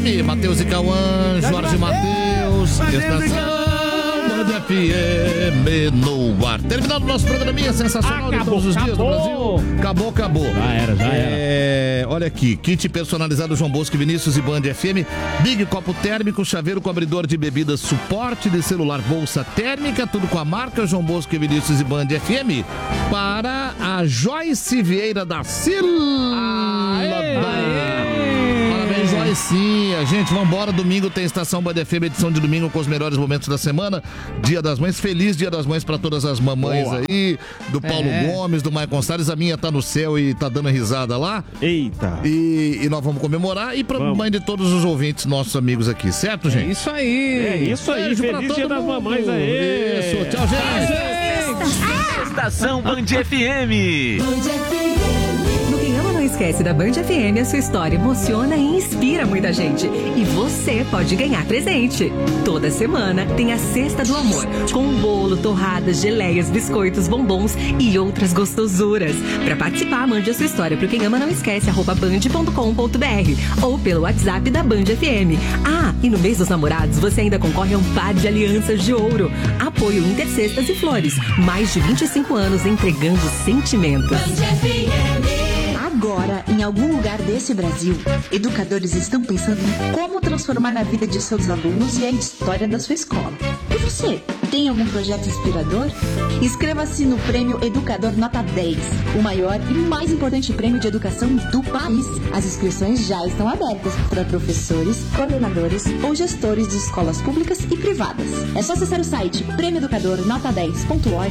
FM, Matheus e Cauã, Jorge Matheus, estação Band FM no ar. Terminado o nosso programinha sensacional de todos os dias do Brasil. Acabou. Já era. Olha aqui, kit personalizado João Bosco, Vinícius e Band FM, Big Copo Térmico, chaveiro com abridor de bebidas, suporte de celular, bolsa térmica, tudo com a marca João Bosco e Vinícius e Band FM, para a Joyce Vieira da Silva. Parabéns, Joycinha. Gente, vambora, domingo tem Estação Band FM, edição de domingo com os melhores momentos da semana, Dia das Mães, feliz Dia das Mães pra todas as mamães aí, do Paulo Gomes, do Maicon Salles, a minha tá no céu e tá dando risada lá. Eita. E nós vamos comemorar e pra mãe de todos os ouvintes, nossos amigos aqui, certo, gente? Isso aí. Beijo feliz Dia das Mamães aí. Isso, tchau, gente. Estação Band FM. No Quem Ama Não Esquece da Band FM, a sua história emociona e inspira muita gente. E você pode ganhar presente. Toda semana tem a Cesta do Amor, com bolo, torradas, geleias, biscoitos, bombons e outras gostosuras. Para participar, mande a sua história pro Quem Ama Não Esquece, @band.com.br ou pelo WhatsApp da Band FM. Ah, e no mês dos namorados, você ainda concorre a um par de alianças de ouro. Apoio Intercestas e Flores. Mais de 25 anos entregando sentimentos. Agora, em algum lugar desse Brasil, educadores estão pensando em como transformar a vida de seus alunos e a história da sua escola. E você, tem algum projeto inspirador? Inscreva-se no Prêmio Educador Nota 10, o maior e mais importante prêmio de educação do país. As inscrições já estão abertas para professores, coordenadores ou gestores de escolas públicas e privadas. É só acessar o site prêmioeducadornota10.org